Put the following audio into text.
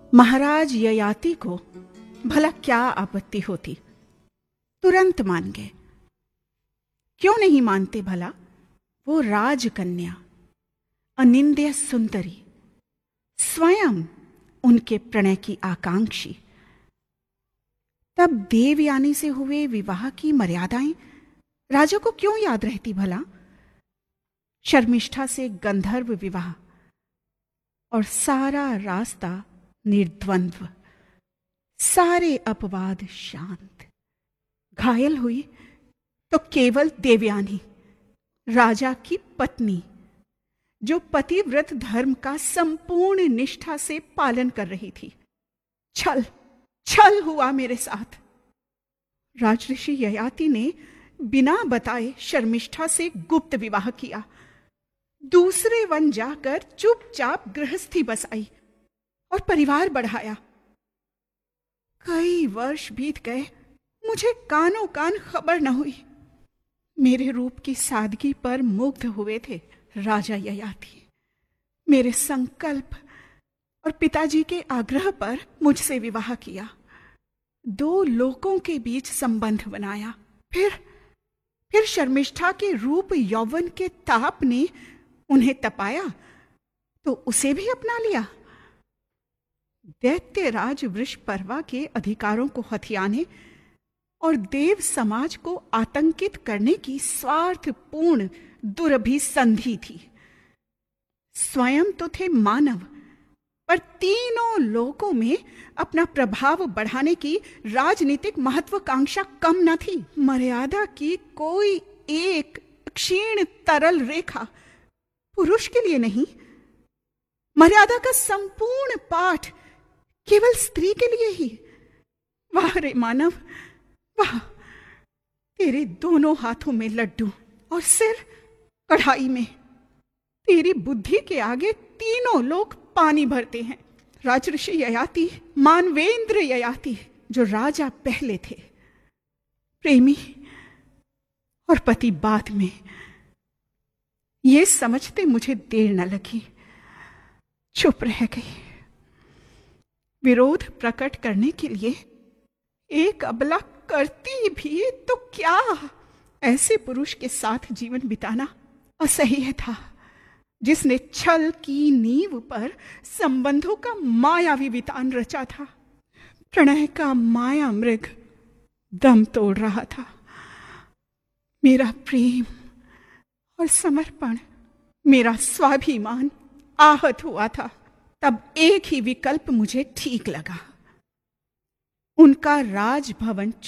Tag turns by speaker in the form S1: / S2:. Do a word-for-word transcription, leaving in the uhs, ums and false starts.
S1: महाराज ययाति को भला क्या आपत्ति होती, तुरंत मान गए। क्यों नहीं मानते भला? वो राजकन्या, अनिंद्य सुंदरी, स्वयं उनके प्रणय की आकांक्षी। तब देवयानी से हुए विवाह की मर्यादाएं राजा को क्यों याद रहती भला? शर्मिष्ठा से गंधर्व विवाह और सारा रास्ता निर्द्वंद्व, सारे अपवाद शांत। घायल हुई तो केवल देवयानी, राजा की पत्नी, जो पतिव्रत धर्म का संपूर्ण निष्ठा से पालन कर रही थी। छल छल हुआ मेरे साथ। राजऋषि ययाति ने बिना बताए शर्मिष्ठा से गुप्त विवाह किया, दूसरे वन जाकर चुपचाप गृहस्थी बसाई और परिवार बढ़ाया। कई वर्ष बीत गए, मुझे कानों कान खबर न हुई। मेरे रूप की सादगी पर मुग्ध हुए थे राजा ययाति। मेरे संकल्प और पिताजी के आग्रह पर मुझसे विवाह किया, दो लोकों के बीच संबंध बनाया। फिर फिर शर्मिष्ठा के रूप यौवन के ताप ने उन्हें तपाया तो उसे भी अपना लिया। दैत्यराज वृषपर्वा के अधिकारों को हथियाने और देव समाज को आतंकित करने की स्वार्थपूर्ण दुरभिसंधि थी। स्वयं तो थे मानव, पर तीनों लोकों में अपना प्रभाव बढ़ाने की राजनीतिक महत्वाकांक्षा कम न थी। मर्यादा की कोई एक क्षीण तरल रेखा पुरुष के लिए नहीं, मर्यादा का संपूर्ण पाठ केवल स्त्री के लिए ही। वाह रे मानव, वाह! तेरे दोनों हाथों में लड्डू और सिर कढ़ाई में। तेरी बुद्धि के आगे तीनों लोग पानी भरते हैं। राजऋषि ययाति, मानवेंद्र ययाति, जो राजा पहले थे, प्रेमी और पति बाद में। ये समझते मुझे देर न लगी, चुप रह गई। विरोध प्रकट करने के लिए एक अबला करती भी तो क्या, ऐसे पुरुष के साथ जीवन बिताना असह्य था, जिसने छल की नींव पर संबंधों का मायावी वितान रचा था। प्रणय का माया मृग दम तोड़ रहा था। मेरा प्रेम और समर्पण, मेरा स्वाभिमान आहत हुआ था। तब एक ही विकल्प मुझे ठीक लगा, उनका राजभवन